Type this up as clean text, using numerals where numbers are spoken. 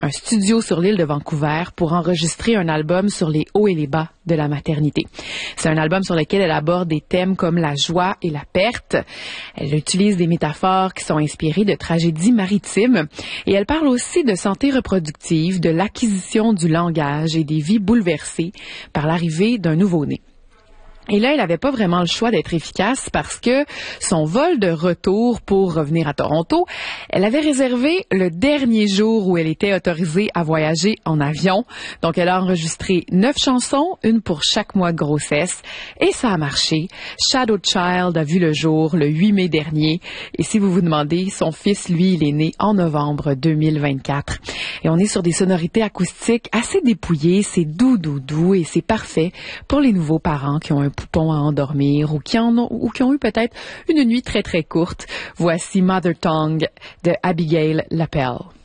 un studio sur l'île de Vancouver pour enregistrer un album sur les hauts et les bas de la maternité. C'est un album sur lequel elle aborde des thèmes comme la joie et la perte. Elle utilise des métaphores qui sont inspirées de tragédies maritimes et elle parle aussi de santé reproductive, de l'acquisition du langage et des vies bouleversées par l'arrivée d'un nouveau-né. Et là, elle n'avait pas vraiment le choix d'être efficace parce que son vol de retour pour revenir à Toronto, elle avait réservé le dernier jour où elle était autorisée à voyager en avion. Donc, elle a enregistré 9 chansons, une pour chaque mois de grossesse. Et ça a marché. Shadow Child a vu le jour le 8 mai dernier. Et si vous vous demandez, son fils, lui, il est né en novembre 2024. Et on est sur des sonorités acoustiques assez dépouillées. C'est doux et c'est parfait pour les nouveaux parents qui ont un poupon à endormir ou qui ont eu peut-être une nuit très très courte. Voici Mother Tongue de Abigail Lapel.